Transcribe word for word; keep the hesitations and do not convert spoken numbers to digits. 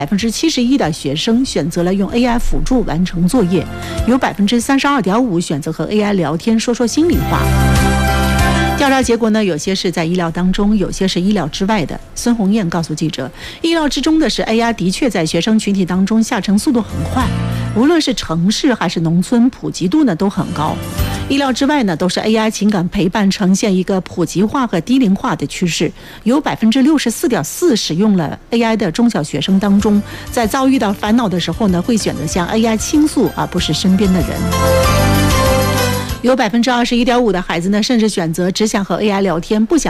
百分之七十一的学生选择了用 A I 辅助完成作业，有百分之三十二点五选择和 A I 聊天，说说心里话。调查结果呢，有些是在意料当中，有些是意料之外的。孙红艳告诉记者，意料之中的是 A I 的确在学生群体当中下沉速度很快，无论是城市还是农村，普及度呢都很高。意料之外呢，都是 A I 情感陪伴呈现一个普及化和低龄化的趋势。有百分之六十四点四使用了 A I 的中小学生当中，在遭遇到烦恼的时候呢，会选择向 A I 倾诉，而不是身边的人。有百分之二十一点五的孩子呢，甚至选择只想和 A I 聊天，不想